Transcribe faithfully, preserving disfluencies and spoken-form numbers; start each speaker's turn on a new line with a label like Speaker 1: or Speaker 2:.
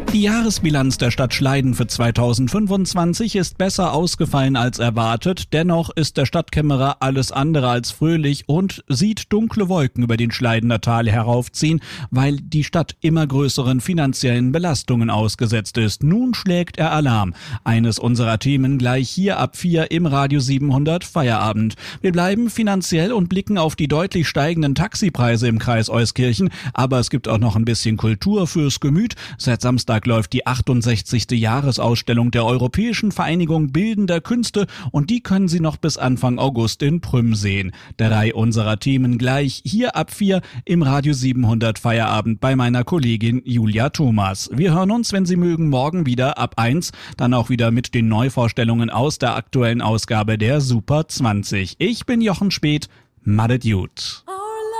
Speaker 1: Die Jahresbilanz der Stadt Schleiden für zweitausendfünfundzwanzig ist besser ausgefallen als erwartet. Dennoch ist der Stadtkämmerer alles andere als fröhlich und sieht dunkle Wolken über den Schleidener Tal heraufziehen, weil die Stadt immer größeren finanziellen Belastungen ausgesetzt ist. Nun schlägt er Alarm. Eines unserer Themen gleich hier ab vier im Radio siebenhundert Feierabend. Wir bleiben finanziell und blicken auf die deutlich steigenden Taxipreise im Kreis Euskirchen. Aber es gibt auch noch ein bisschen Kultur fürs Gemüt. Seit Samstag läuft die achtundsechzigste Jahresausstellung der Europäischen Vereinigung Bildender Künste und die können Sie noch bis Anfang August in Prüm sehen. Drei unserer Themen gleich hier ab vier im Radio siebenhundert Feierabend bei meiner Kollegin Julia Thomas. Wir hören uns, wenn Sie mögen, morgen wieder ab eins, dann auch wieder mit den Neuvorstellungen aus der aktuellen Ausgabe der Super zwanzig. Ich bin Jochen Speth, Madet Jut.